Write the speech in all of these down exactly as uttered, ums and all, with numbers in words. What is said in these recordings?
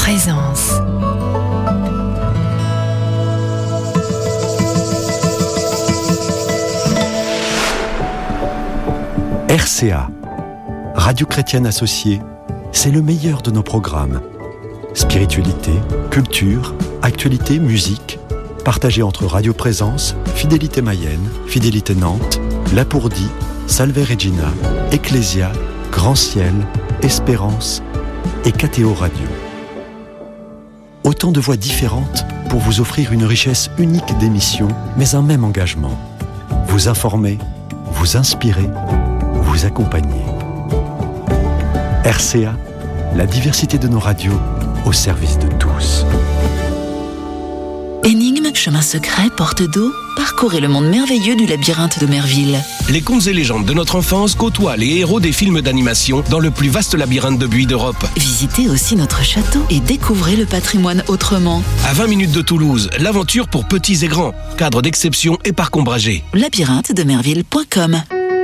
Présence. R C A, Radio Chrétienne Associée, c'est le meilleur de nos programmes. Spiritualité, culture, actualité, musique, partagés entre Radio Présence, Fidélité Mayenne, Fidélité Nantes, Lapourdie, Salve Regina, Ecclésia, Grand Ciel, Espérance et K T O Radio. Autant de voix différentes pour vous offrir une richesse unique d'émissions, mais un même engagement. Vous informer, vous inspirer, vous accompagner. R C A, la diversité de nos radios au service de tous. Énigmes, chemins secrets, portes d'eau, parcourez le monde merveilleux du labyrinthe de Merville. Les contes et légendes de notre enfance côtoient les héros des films d'animation dans le plus vaste labyrinthe de buis d'Europe. Visitez aussi notre château et découvrez le patrimoine autrement. À vingt minutes de Toulouse, l'aventure pour petits et grands, cadre d'exception et parc ombragé. labyrinthe de merville point com.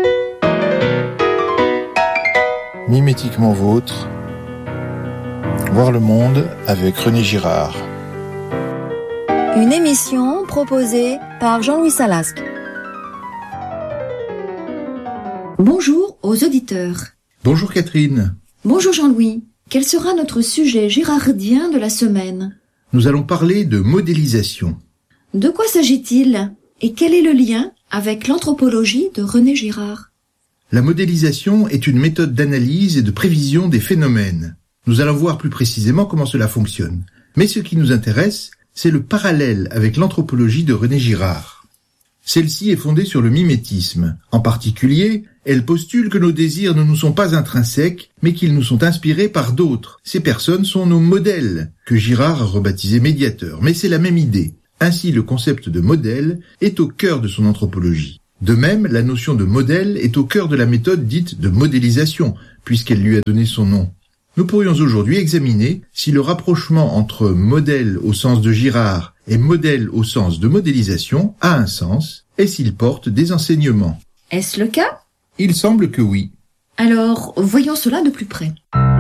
Mimétiquement vôtre, voir le monde avec René Girard. Une émission proposée par Jean-Louis Salasque. Bonjour aux auditeurs. Bonjour Catherine. Bonjour Jean-Louis. Quel sera notre sujet girardien de la semaine ? Nous allons parler de modélisation. De quoi s'agit-il ? Et quel est le lien avec l'anthropologie de René Girard ? La modélisation est une méthode d'analyse et de prévision des phénomènes. Nous allons voir plus précisément comment cela fonctionne. Mais ce qui nous intéresse, c'est le parallèle avec l'anthropologie de René Girard. Celle-ci est fondée sur le mimétisme. En particulier, elle postule que nos désirs ne nous sont pas intrinsèques, mais qu'ils nous sont inspirés par d'autres. Ces personnes sont nos modèles, que Girard a rebaptisés médiateurs. Mais c'est la même idée. Ainsi, le concept de modèle est au cœur de son anthropologie. De même, la notion de modèle est au cœur de la méthode dite de modélisation, puisqu'elle lui a donné son nom. Nous pourrions aujourd'hui examiner si le rapprochement entre modèle au sens de Girard et modèle au sens de modélisation a un sens et s'il porte des enseignements. Est-ce le cas ? Il semble que oui. Alors, voyons cela de plus près.